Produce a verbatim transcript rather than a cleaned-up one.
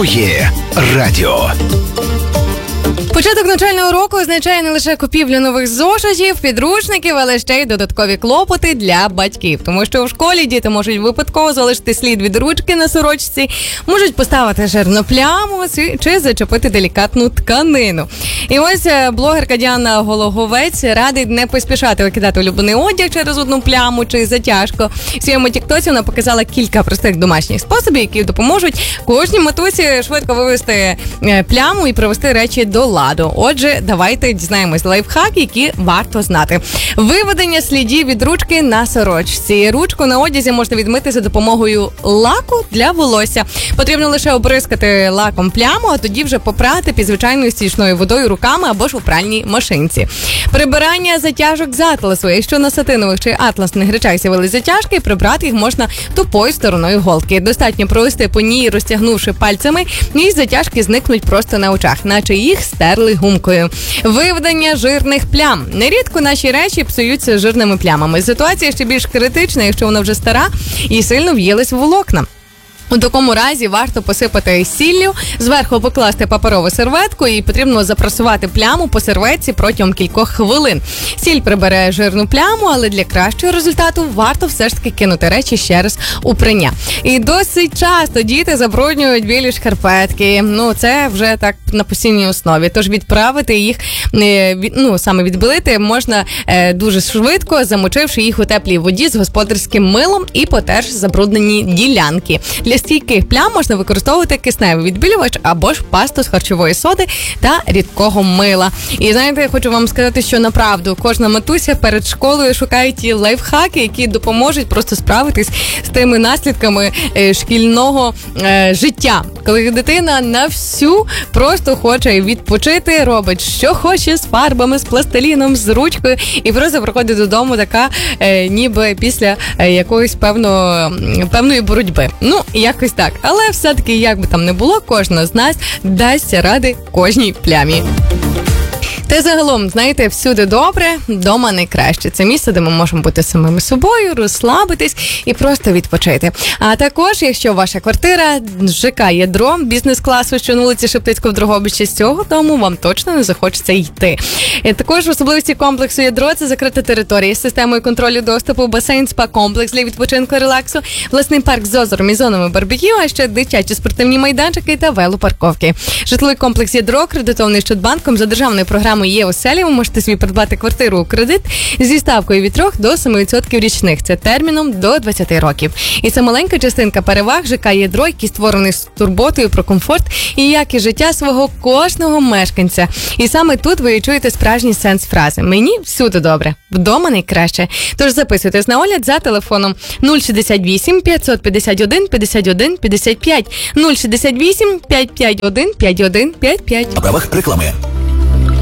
Твоє радіо. Початок навчального року означає не лише купівлю нових зошитів, підручників, але ще й додаткові клопоти для батьків. Тому що в школі діти можуть випадково залишити слід від ручки на сорочці, можуть поставити жирну пляму чи зачепити делікатну тканину. І ось блогерка Діана Гологовець радить не поспішати викидати улюблений одяг через одну пляму чи затяжку. В своєму тіктоці вона показала кілька простих домашніх способів, які допоможуть кожній матусі швидко вивести пляму і привести речі до ладу. Отже, давайте дізнаємось лайфхак, які варто знати. Виведення слідів від ручки на сорочці. Ручку на одязі можна відмити за допомогою лаку для волосся. Потрібно лише обрискати лаком пляму, а тоді вже попрати під звичайною стічною водою руками або ж у пральній машинці. Прибирання затяжок з атласу. Якщо на сатинових чи атласних речах з'явились затяжки, прибрати їх можна тупою стороною голки. Достатньо провести по ній, розтягнувши пальцями, і затяжки зникнуть просто на очах, наче їх стерли гумкою. Виведення жирних плям. Нерідко наші речі псуються жирними плямами. Ситуація ще більш критична, якщо вона вже стара і сильно в'їлась в волокна. У такому разі варто посипати сіллю, зверху покласти паперову серветку і потрібно запресувати пляму по серветці протягом кількох хвилин. Сіль прибере жирну пляму, але для кращого результату варто все ж таки кинути речі ще раз у прання. І досить часто діти забруднюють білі шкарпетки. Ну, це вже так на постійній основі. Тож відправити їх, ну, саме відбілити можна дуже швидко, замочивши їх у теплій воді з господарським милом і потерши забруднені ділянки. Для стійких плям можна використовувати кисневий відбілювач або ж пасту з харчової соди та рідкого мила. І знаєте, я хочу вам сказати, що направду кожна матуся перед школою шукає ті лайфхаки, які допоможуть просто справитись з тими наслідками е, шкільного е, життя. Коли дитина на всю просто хоче відпочити, робить що хоче з фарбами, з пластиліном, з ручкою і просто приходить додому така е, ніби після е, якоїсь певно, певної боротьби. Ну, якось так. Але все-таки, як би там не було, кожна з нас дасться ради кожній плямі. Та загалом, знаєте, всюди добре, вдома найкраще. Це місце, де ми можемо бути самими собою, розслабитись і просто відпочити. А також, якщо ваша квартира ЖК «Ядро» бізнес-класу, що на вулиці Шептицького в Дрогобичі, з цього дому вам точно не захочеться йти. І також в особливості комплексу «Ядро» – це закрита територія з системою контролю доступу, басейн, спа-комплекс для відпочинку і релаксу, власний парк з озером і зонами барбекю, а ще дитячі спортивні майданчики та велопарковки. Житловий комплекс «Ядро» кредитований Щодбанком за державною програмою «Є-оселі». Ви можете собі придбати квартиру у кредит зі ставкою від три до семи відсотків річних. Це терміном до двадцяти років. І це маленька частинка переваг ЖК «Ядро», який створений з турботою про комфорт і якість життя свого кожного мешканця. І саме тут ви чуєте справжній сенс фрази «Мені всюди добре, вдома найкраще». Тож записуйтесь на огляд за телефоном нуль шістдесят вісім п'ятсот п'ятдесят один п'ятдесят один п'ятдесят п'ять, нуль шістдесят вісім п'ятсот п'ятдесят один п'ятдесят один п'ятдесят п'ять. На правах реклами.